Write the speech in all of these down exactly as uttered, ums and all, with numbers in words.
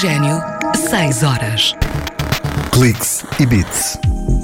Oxigênio, seis horas. Cliques e Beats.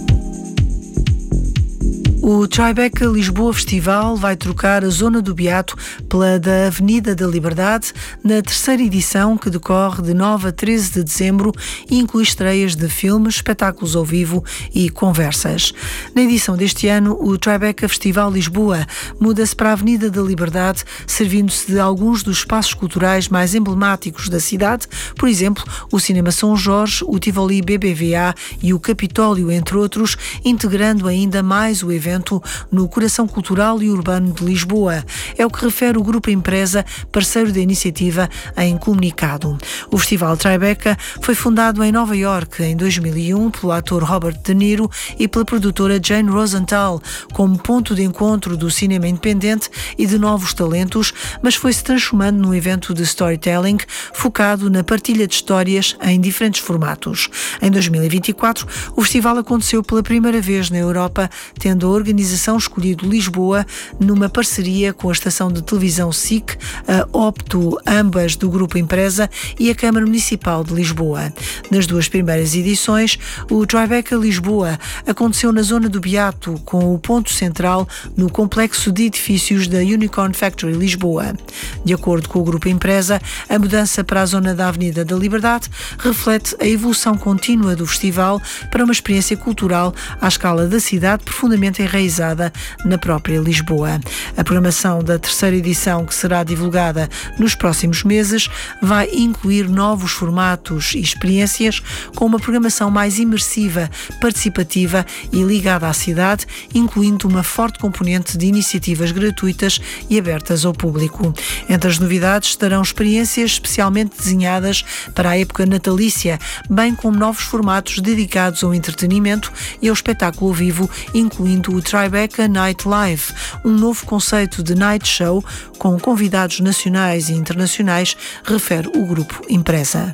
O Tribeca Lisboa Festival vai trocar a Zona do Beato pela da Avenida da Liberdade na terceira edição, que decorre de nove a treze de dezembro e inclui estreias de filmes, espetáculos ao vivo e conversas. Na edição deste ano, o Tribeca Festival Lisboa muda-se para a Avenida da Liberdade, servindo-se de alguns dos espaços culturais mais emblemáticos da cidade, por exemplo, o Cinema São Jorge, o Tivoli B B V A e o Capitólio, entre outros, integrando ainda mais o evento no coração cultural e urbano de Lisboa. É o que refere o Grupo Empresa, parceiro da iniciativa, em comunicado. O Festival Tribeca foi fundado em Nova Iorque em dois mil e um pelo ator Robert De Niro e pela produtora Jane Rosenthal, como ponto de encontro do cinema independente e de novos talentos, mas foi-se transformando num evento de storytelling focado na partilha de histórias em diferentes formatos. Em dois mil e vinte e quatro, o festival aconteceu pela primeira vez na Europa, tendo a organização escolhido Lisboa numa parceria com a estação de televisão S I C, a Opto, ambas do Grupo Empresa, e a Câmara Municipal de Lisboa. Nas duas primeiras edições, o Tribeca Lisboa aconteceu na Zona do Beato, com o ponto central no complexo de edifícios da Unicorn Factory Lisboa. De acordo com o Grupo Empresa, a mudança para a zona da Avenida da Liberdade reflete a evolução contínua do festival para uma experiência cultural à escala da cidade, profundamente enraizada na própria Lisboa. A programação da terceira edição, que será divulgada nos próximos meses, vai incluir novos formatos e experiências com uma programação mais imersiva, participativa e ligada à cidade, incluindo uma forte componente de iniciativas gratuitas e abertas ao público. Entre as novidades estarão experiências especialmente desenhadas para a época natalícia, bem como novos formatos dedicados ao entretenimento e ao espetáculo ao vivo, incluindo o Tribeca Night Live, um novo conceito de night show com convidados nacionais e internacionais, refere o Grupo Empresa.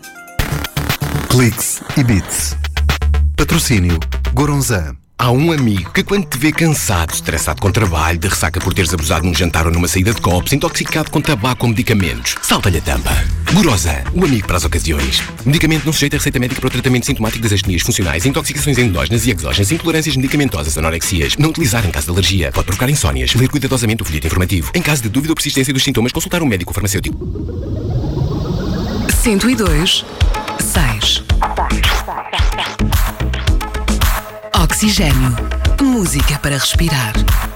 Cliques e Beats. Patrocínio Goronzan. Há um amigo que, quando te vê cansado, estressado com trabalho, de ressaca por teres abusado num jantar ou numa saída de copos, intoxicado com tabaco ou medicamentos, salta-lhe a tampa. Goronzan, o amigo para as ocasiões. Medicamento não sujeito a receita médica para o tratamento sintomático das astenias funcionais, intoxicações endógenas e exógenas, intolerâncias medicamentosas, anorexias. Não utilizar em caso de alergia. Pode provocar insónias. Ler cuidadosamente o folheto informativo. Em caso de dúvida ou persistência dos sintomas, consultar um médico farmacêutico. cento e dois, seis. Oxigênio. Música para respirar.